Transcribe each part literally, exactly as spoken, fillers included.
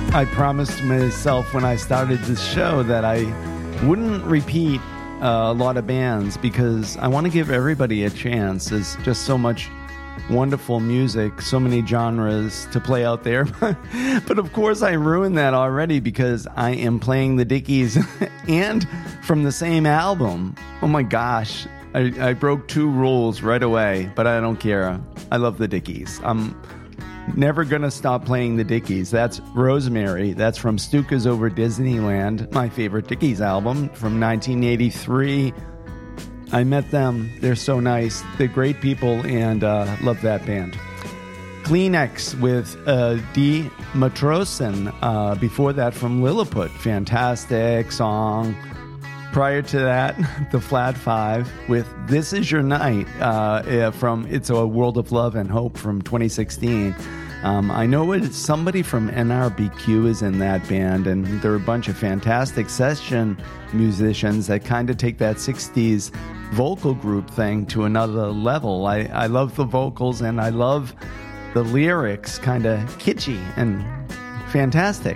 I promised myself when I started this show that I wouldn't repeat uh, a lot of bands because I want to give everybody a chance. There's just so much wonderful music, so many genres to play out there. But of course I ruined that already because I am playing the Dickies and from the same album. Oh my gosh, I, I broke two rules right away, but I don't care. I love the Dickies. I'm never gonna stop playing the Dickies. That's Rosemary. That's from Stukas Over Disneyland, my favorite Dickies album from nineteen eighty-three. I met them. They're so nice. They're great people, and uh, love that band. Kleenex with uh, D. Matrosen. Uh, before that, from Lilliput. Fantastic song. Prior to that, the Flat Five with This Is Your Night uh, from It's a World of Love and Hope from twenty sixteen. Um, I know it's somebody from N R B Q is in that band, and there are a bunch of fantastic session musicians that kind of take that sixties vocal group thing to another level. I, I love the vocals, and I love the lyrics, kind of kitschy and fantastic.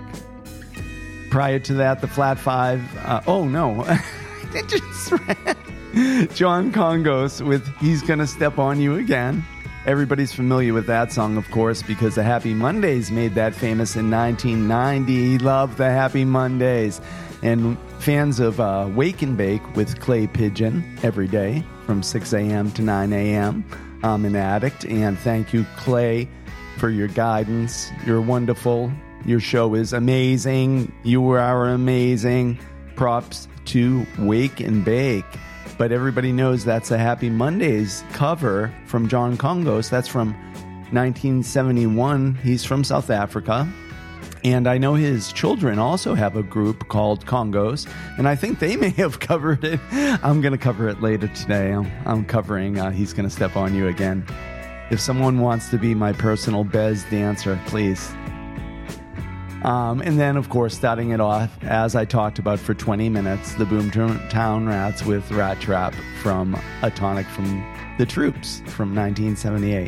Prior to that, the Flat Five. Uh, oh, no. I just read John Congos with He's Gonna Step on You Again. Everybody's familiar with that song, of course, because the Happy Mondays made that famous in nineteen ninety. Love the Happy Mondays. And fans of uh, Wake and Bake with Clay Pigeon every day from six a.m. to nine a.m. I'm an addict, and thank you, Clay, for your guidance. You're wonderful. Your show is amazing. You are amazing. Props to Wake and Bake. But everybody knows that's a Happy Mondays cover from John Congos. That's from nineteen seventy-one. He's from South Africa. And I know his children also have a group called Congos. And I think they may have covered it. I'm going to cover it later today. I'm, I'm covering uh, He's Gonna Step on You Again. If someone wants to be my personal Bez dancer, please. Um, and then, of course, starting it off, as I talked about for twenty minutes, the Boomtown Rats with Rat Trap from A Tonic from the Troops from nineteen seventy-eight.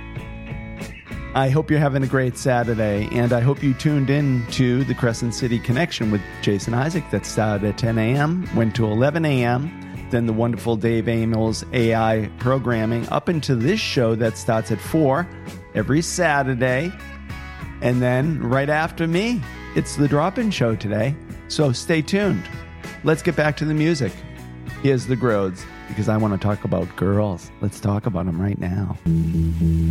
I hope you're having a great Saturday, and I hope you tuned in to the Crescent City Connection with Jason Isaac that started at ten a.m., went to eleven a.m., then the wonderful Dave Amell's A I programming up into this show that starts at four every Saturday. And then right after me, it's the drop-in show today. So stay tuned. Let's get back to the music. Here's the Grodes, because I want to talk about girls. Let's talk about them right now.